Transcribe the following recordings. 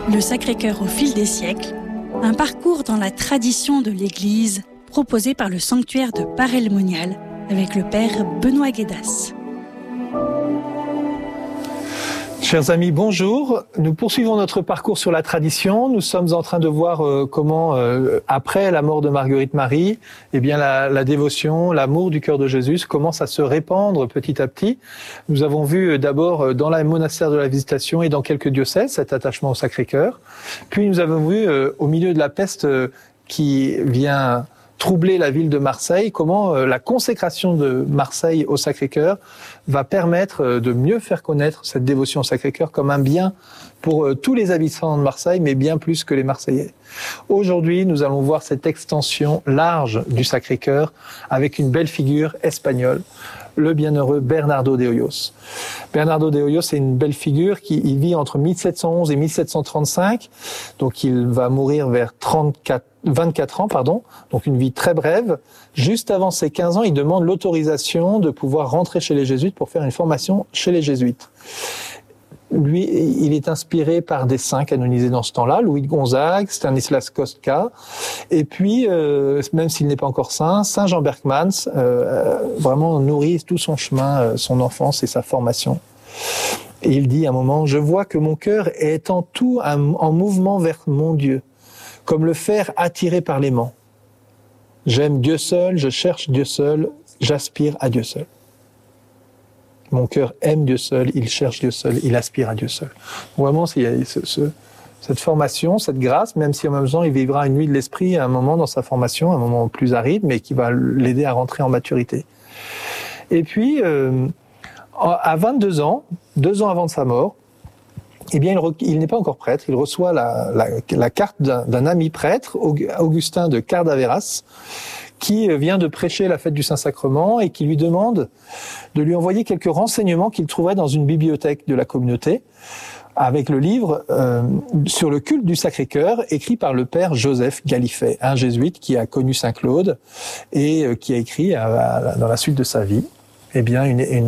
Le Sacré-Cœur au fil des siècles, un parcours dans la tradition de l'Église proposé par le sanctuaire de Paray-le-Monial avec le père Benoît Guédas. Chers amis, bonjour. Nous poursuivons notre parcours sur la tradition. Nous sommes en train de voir comment, après la mort de Marguerite Marie, eh bien la dévotion, l'amour du cœur de Jésus commence à se répandre petit à petit. Nous avons vu d'abord dans le monastère de la Visitation et dans quelques diocèses cet attachement au Sacré-Cœur. Puis nous avons vu au milieu de la peste qui vient troubler la ville de Marseille, comment la consécration de Marseille au Sacré-Cœur va permettre de mieux faire connaître cette dévotion au Sacré-Cœur comme un bien pour tous les habitants de Marseille, mais bien plus que les Marseillais. Aujourd'hui, nous allons voir cette extension large du Sacré-Cœur avec une belle figure espagnole, le bienheureux Bernardo de Hoyos. Bernardo de Hoyos est une belle figure il vit entre 1711 et 1735, donc il va mourir vers 24 ans, donc une vie très brève. Juste avant ses 15 ans, il demande l'autorisation de pouvoir rentrer chez les jésuites pour faire une formation chez les jésuites. Lui, il est inspiré par des saints canonisés dans ce temps-là, Louis de Gonzague, Stanislas Kostka, et puis, même s'il n'est pas encore saint, Saint Jean Berckmans vraiment nourrit tout son chemin, son enfance et sa formation. Et il dit à un moment, « Je vois que mon cœur est en tout en mouvement vers mon Dieu, comme le fer attiré par l'aimant. J'aime Dieu seul, je cherche Dieu seul, j'aspire à Dieu seul. » Mon cœur aime Dieu seul, il cherche Dieu seul, il aspire à Dieu seul. Vraiment, il y a cette formation, cette grâce, même si en même temps il vivra une nuit de l'esprit à un moment dans sa formation, un moment plus aride, mais qui va l'aider à rentrer en maturité. Et puis, à 22 ans, 2 ans avant de sa mort, eh bien, il n'est pas encore prêtre. Il reçoit la carte d'un ami prêtre, Augustin de Cardaveras, qui vient de prêcher la fête du Saint-Sacrement et qui lui demande de lui envoyer quelques renseignements qu'il trouverait dans une bibliothèque de la communauté, avec le livre sur le culte du Sacré-Cœur, écrit par le père Joseph Gallifet, un jésuite qui a connu Saint-Claude et qui a écrit dans la suite de sa vie, eh bien,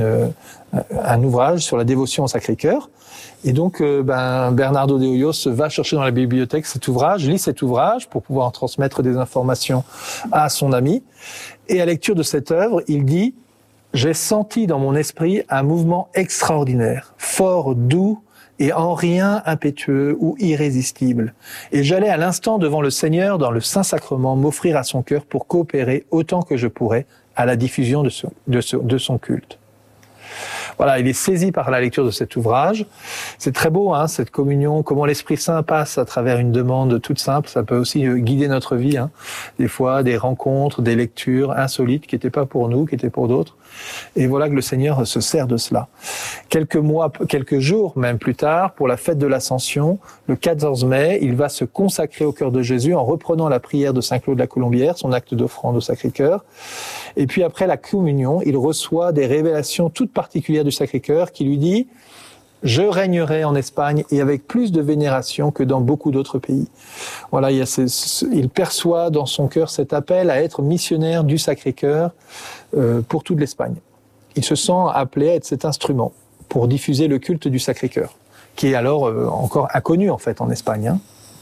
un ouvrage sur la dévotion au Sacré-Cœur. Et donc, Bernardo de Hoyos va chercher dans la bibliothèque cet ouvrage, lit cet ouvrage pour pouvoir transmettre des informations à son ami. Et à lecture de cette œuvre, il dit « J'ai senti dans mon esprit un mouvement extraordinaire, fort, doux et en rien impétueux ou irrésistible. Et j'allais à l'instant devant le Seigneur dans le Saint-Sacrement m'offrir à son cœur pour coopérer autant que je pourrais à la diffusion de son culte. » Voilà, il est saisi par la lecture de cet ouvrage. C'est très beau, cette communion, comment l'Esprit Saint passe à travers une demande toute simple. Ça peut aussi guider notre vie, Des fois, des rencontres, des lectures insolites qui n'étaient pas pour nous, qui étaient pour d'autres. Et voilà que le Seigneur se sert de cela. Quelques jours même plus tard, pour la fête de l'Ascension, le 14 mai, il va se consacrer au cœur de Jésus en reprenant la prière de Saint-Claude la Colombière, son acte d'offrande au Sacré-Cœur. Et puis après la communion, il reçoit des révélations toutes particulières du Sacré-Cœur qui lui dit « Je régnerai en Espagne et avec plus de vénération que dans beaucoup d'autres pays. » Voilà, il perçoit dans son cœur cet appel à être missionnaire du Sacré-Cœur pour toute l'Espagne. Il se sent appelé à être cet instrument pour diffuser le culte du Sacré-Cœur, qui est alors encore inconnu en fait en Espagne.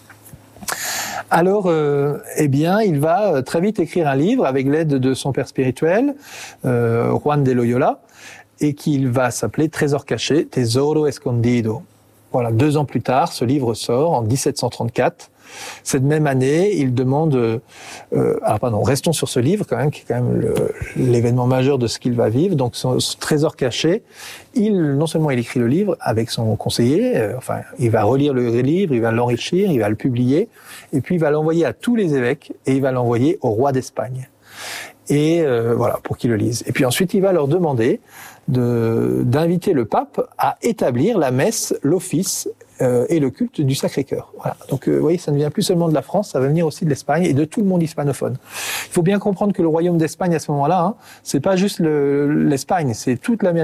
Alors, il va très vite écrire un livre avec l'aide de son père spirituel, Juan de Loyola, et qui va s'appeler Trésor caché, Tesoro escondido. Voilà, 2 ans plus tard, ce livre sort en 1734. Cette même année, il demande... restons sur ce livre quand même, qui est quand même l'événement majeur de ce qu'il va vivre. Donc, ce Trésor caché, non seulement il écrit le livre avec son conseiller, il va relire le livre, il va l'enrichir, il va le publier, et puis il va l'envoyer à tous les évêques, et il va l'envoyer au roi d'Espagne. Et pour qu'ils le lisent. Et puis ensuite, il va leur demander d'inviter le pape à établir la messe, l'office et le culte du Sacré-Cœur. Voilà. Donc, vous voyez, ça ne vient plus seulement de la France, ça va venir aussi de l'Espagne et de tout le monde hispanophone. Il faut bien comprendre que le royaume d'Espagne à ce moment-là, c'est pas juste l'Espagne, c'est toute l'Amérique